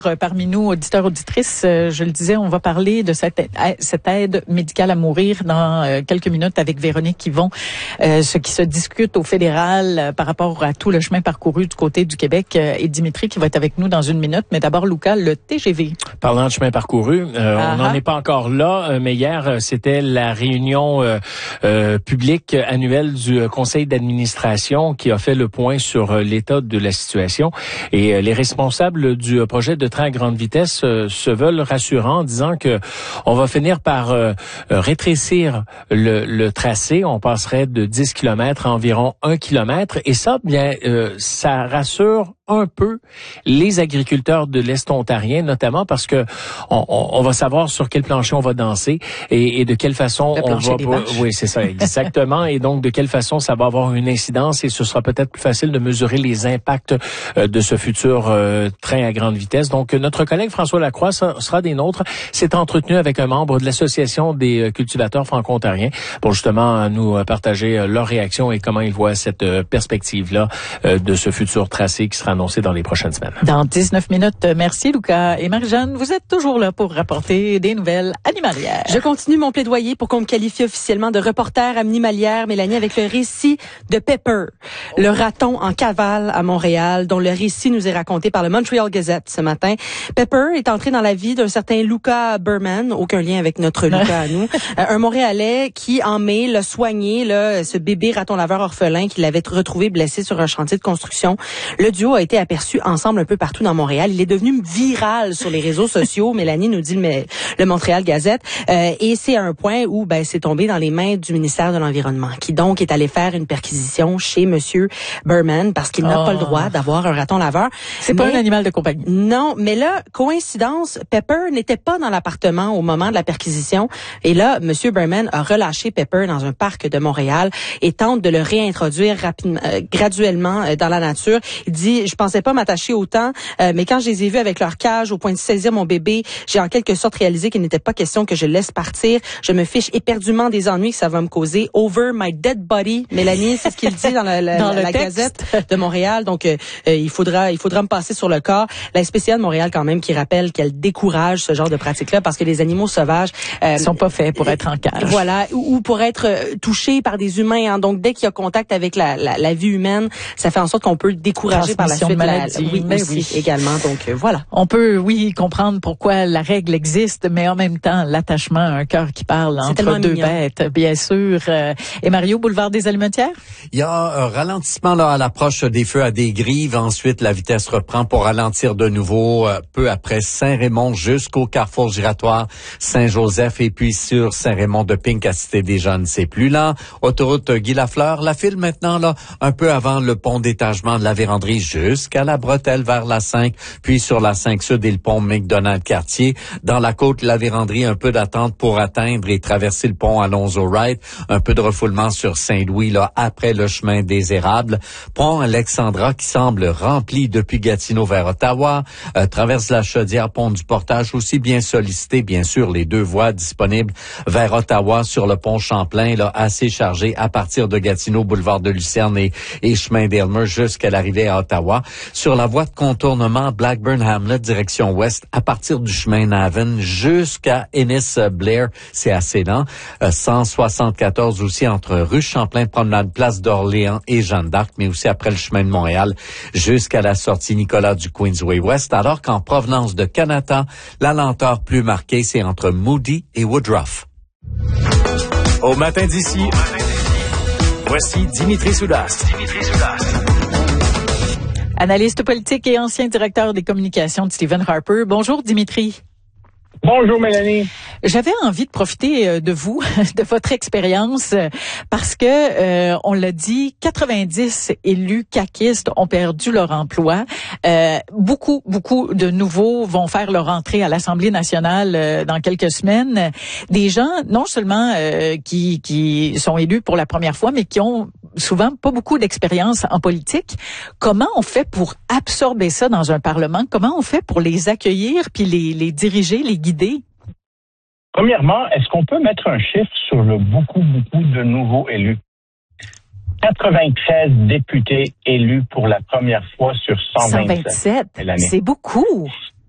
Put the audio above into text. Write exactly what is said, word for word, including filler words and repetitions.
Parmi nous, auditeurs, auditrices, je le disais, on va parler de cette aide, cette aide médicale à mourir dans quelques minutes avec Véronique Yvon, euh, ce qui se discute au fédéral par rapport à tout le chemin parcouru du côté du Québec, et Dimitri qui va être avec nous dans une minute. Mais d'abord, Lucas, le T G V. Parlant de chemin parcouru, euh, on n'en est pas encore là, mais hier, c'était la réunion euh, euh, publique annuelle du conseil d'administration qui a fait le point sur l'état de la situation. Et euh, les responsables du projet de train à grande vitesse euh, se veulent rassurants en disant que on va finir par euh, rétrécir le, le tracé. On passerait de dix kilomètres à environ un kilomètre. Et ça, bien, euh, ça rassure un peu les agriculteurs de l'Est ontarien, notamment parce que on, on, on va savoir sur quel plancher on va danser et, et de quelle façon on va... Oui, c'est ça, exactement. Et donc, de quelle façon ça va avoir une incidence et ce sera peut-être plus facile de mesurer les impacts euh, de ce futur euh, train à grande vitesse. Donc, notre collègue François Lacroix sera des nôtres, s'est entretenu avec un membre de l'Association des cultivateurs franco-ontariens pour justement nous partager leur réaction et comment ils voient cette perspective-là euh, de ce futur tracé qui sera annoncé dans les prochaines semaines. Dans dix-neuf minutes. Merci, Lucas. Et Marie-Jeanne, vous êtes toujours là pour rapporter des nouvelles animalières. Je continue mon plaidoyer pour qu'on me qualifie officiellement de reporter animalière, Mélanie, avec le récit de Pepper, le raton en cavale à Montréal, dont le récit nous est raconté par le Montreal Gazette ce matin. Pepper est entré dans la vie d'un certain Luca Berman, aucun lien avec notre Luca à nous, un Montréalais qui, en mai, l'a soigné, là, ce bébé raton laveur orphelin qu'il avait retrouvé blessé sur un chantier de construction. Le duo a été aperçu ensemble un peu partout dans Montréal. Il est devenu viral sur les réseaux sociaux. Mélanie nous dit le, le Montréal Gazette. Euh, et c'est à un point où ben, c'est tombé dans les mains du ministère de l'Environnement, qui donc est allé faire une perquisition chez Monsieur Berman parce qu'il n'a oh. pas le droit d'avoir un raton laveur. C'est mais, pas un animal de compagnie. Non, mais là, coïncidence, Pepper n'était pas dans l'appartement au moment de la perquisition. Et là, Monsieur Berman a relâché Pepper dans un parc de Montréal et tente de le réintroduire rapidement, euh, graduellement euh, dans la nature. Il dit, je pensais pas m'attacher autant, euh, mais quand je les ai vus avec leur cage au point de saisir mon bébé, j'ai en quelque sorte réalisé qu'il n'était pas question que je le laisse partir. Je me fiche éperdument des ennuis que ça va me causer. Over my dead body, Mélanie, c'est ce qu'il dit dans, la, la, dans la, la Gazette de Montréal. Donc, euh, euh, il faudra, il faudra me passer sur le corps. La S P C A de Montréal, quand même, qui rappelle qu'elle décourage ce genre de pratique-là parce que les animaux sauvages euh, sont pas faits pour être en cage. Voilà, ou, ou pour être euh, touchés par des humains. Hein. Donc, dès qu'il y a contact avec la, la, la vie humaine, ça fait en sorte qu'on peut le décourager par la suite. Maladie, la, oui, mais aussi, oui. également. Donc, euh, voilà. On peut, oui, comprendre pourquoi la règle existe, mais en même temps, l'attachement à un cœur qui parle entre deux mignon. bêtes, bien sûr. Euh, et Mario, boulevard des Alimentières? Il y a un ralentissement là à l'approche des feux à Desgrives. Ensuite, la vitesse reprend pour ralentir de nouveau euh, peu après Saint-Raymond jusqu'au carrefour giratoire Saint-Joseph. Et puis sur Saint-Raymond de Pink à Cité-des-Jeunes, c'est plus lent. Autoroute Guy-Lafleur, la file maintenant là un peu avant le pont d'étagement de la Vérandrie jusqu'à la bretelle vers la cinq, puis sur la cinq Sud et le pont McDonald-Cartier. Dans la côte, la Vérandrie, un peu d'attente pour atteindre et traverser le pont Alonzo-Wright. Un peu de refoulement sur Saint-Louis, là, après le chemin des Érables. Pont Alexandra qui semble rempli depuis Gatineau vers Ottawa. Euh, traverse la Chaudière, pont du Portage aussi bien sollicité. Bien sûr, les deux voies disponibles vers Ottawa sur le pont Champlain, là, assez chargé à partir de Gatineau, boulevard de Lucerne et, et chemin d'Aylmer jusqu'à l'arrivée à Ottawa. Sur la voie de contournement Blackburn-Hamlet, direction ouest, à partir du chemin Navan jusqu'à Ennis-Blair, c'est assez lent. Euh, cent soixante-quatorze aussi entre rue Champlain, promenade Place d'Orléans et Jeanne d'Arc, mais aussi après le chemin de Montréal jusqu'à la sortie Nicolas du Queensway West, alors qu'en provenance de Canada, la lenteur plus marquée, c'est entre Moody et Woodruff. Au matin d'ici, voici Dimitri Soudas. Dimitri Soudas. Analyste politique et ancien directeur des communications de Stephen Harper. Bonjour Dimitri. Bonjour Mélanie. J'avais envie de profiter de vous, de votre expérience, parce que euh, on l'a dit, quatre-vingt-dix élus caquistes ont perdu leur emploi. Euh, beaucoup, beaucoup de nouveaux vont faire leur entrée à l'Assemblée nationale euh, dans quelques semaines. Des gens, non seulement euh, qui, qui sont élus pour la première fois, mais qui ont souvent pas beaucoup d'expérience en politique. Comment on fait pour absorber ça dans un parlement? Comment on fait pour les accueillir puis les, les diriger, les guider? Premièrement, est-ce qu'on peut mettre un chiffre sur le beaucoup, beaucoup de nouveaux élus? quatre-vingt-treize députés élus pour la première fois sur cent vingt-sept. cent vingt-sept, c'est beaucoup.